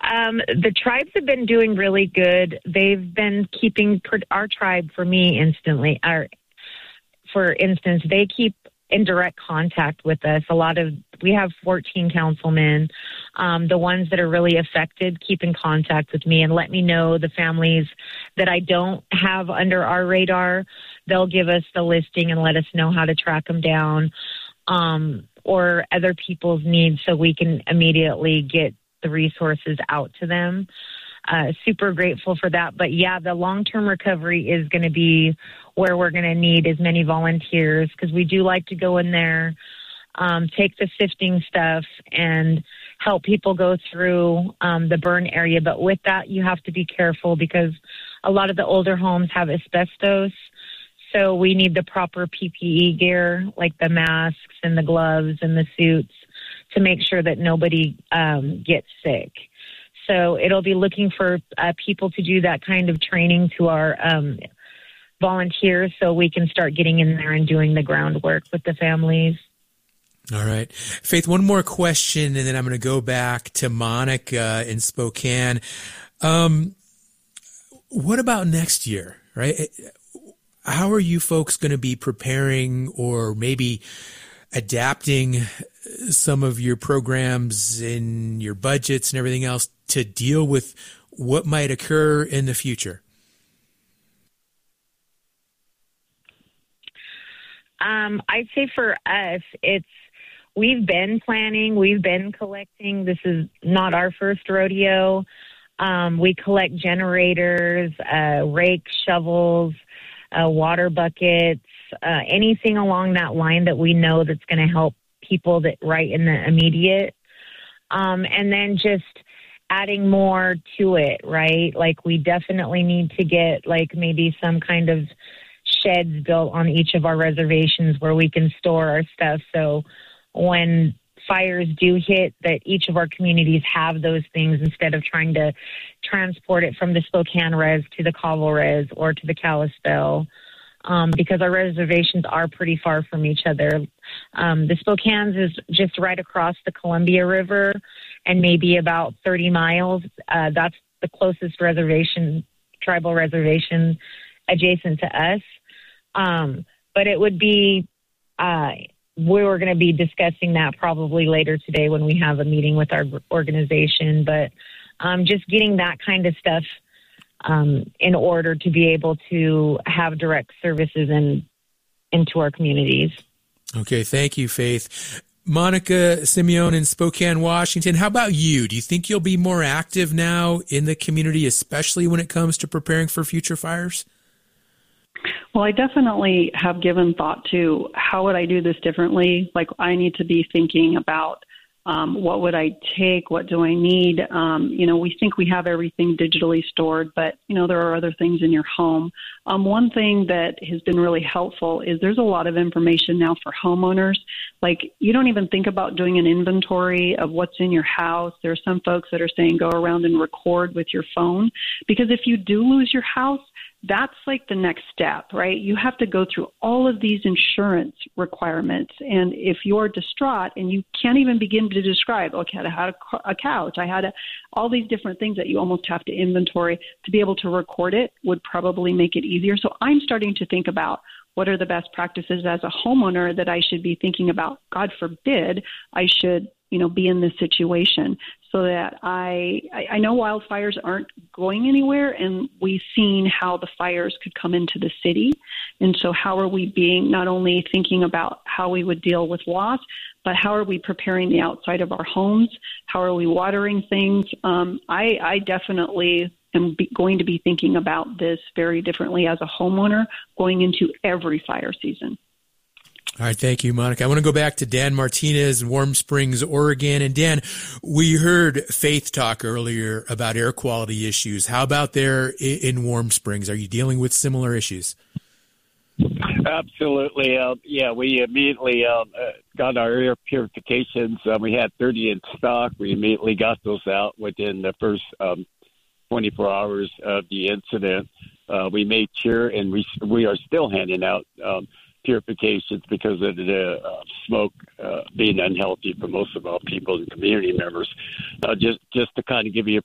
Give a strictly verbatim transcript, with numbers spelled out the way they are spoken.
Um, the tribes have been doing really good. They've been keeping per- our tribe, for me, instantly. Our, for instance, they keep in direct contact with us. A lot of we have fourteen councilmen. Um, the ones that are really affected keep in contact with me and let me know the families that I don't have under our radar. They'll give us the listing and let us know how to track them down, um, or other people's needs, so we can immediately get the resources out to them. Uh, super grateful for that. But yeah, the long-term recovery is going to be where we're going to need as many volunteers, because we do like to go in there, um, take the sifting stuff and help people go through um, the burn area. But with that, you have to be careful because a lot of the older homes have asbestos. So we need the proper P P E gear, like the masks and the gloves and the suits, to make sure that nobody um, gets sick. So it'll be looking for uh, people to do that kind of training to our um, volunteers, so we can start getting in there and doing the groundwork with the families. All right. Faith, one more question, and then I'm going to go back to Monica in Spokane. Um, what about next year, right? How are you folks going to be preparing or maybe adapting some of your programs and your budgets and everything else to deal with what might occur in the future? Um, I'd say for us, it's we've been planning, we've been collecting. This is not our first rodeo. Um, we collect generators, uh, rakes, shovels, uh, water buckets, uh, anything along that line that we know that's going to help people that right in the immediate. Um, and then just adding more to it, right? Like we definitely need to get like maybe some kind of sheds built on each of our reservations where we can store our stuff. So when fires do hit, that each of our communities have those things instead of trying to transport it from the Spokane res to the Cobble res or to the Kalispell. Um, because our reservations are pretty far from each other. Um, the Spokane's is just right across the Columbia River and maybe about thirty miles. Uh, that's the closest reservation, tribal reservation adjacent to us. Um, but it would be, uh, we were going to be discussing that probably later today when we have a meeting with our organization. But um, just getting that kind of stuff Um, in order to be able to have direct services in, into our communities. Okay, thank you, Faith. Monica Simeone in Spokane, Washington, how about you? Do you think you'll be more active now in the community, especially when it comes to preparing for future fires? Well, I definitely have given thought to how would I do this differently? Like I need to be thinking about Um, what would I take? What do I need? Um, you know, we think we have everything digitally stored, but, you know, there are other things in your home. Um, one thing that has been really helpful is there's a lot of information now for homeowners. Like you don't even think about doing an inventory of what's in your house. There are some folks that are saying go around and record with your phone, because if you do lose your house, that's like the next step, right? You have to go through all of these insurance requirements. And if you're distraught and you can't even begin to describe, okay, I had a, a couch, I had a, all these different things that you almost have to inventory, to be able to record it would probably make it easier. So I'm starting to think about what are the best practices as a homeowner that I should be thinking about. God forbid I should, you know, be in this situation, so that I, I know wildfires aren't going anywhere, and we've seen how the fires could come into the city. And so how are we being not only thinking about how we would deal with loss, but how are we preparing the outside of our homes? How are we watering things? Um, I, I definitely am be, going to be thinking about this very differently as a homeowner going into every fire season. All right, thank you, Monica. I want to go back to Dan Martinez in Warm Springs, Oregon. And Dan, we heard Faith talk earlier about air quality issues. How about there in Warm Springs? Are you dealing with similar issues? Absolutely. Uh, yeah, we immediately uh, got our air purifications. Uh, we had thirty in stock. We immediately got those out within the first um, twenty-four hours of the incident. Uh, we made sure, and we we are still handing out um, purifications because of the uh, smoke uh, being unhealthy for most of our people and community members. Uh, just just to kind of give you a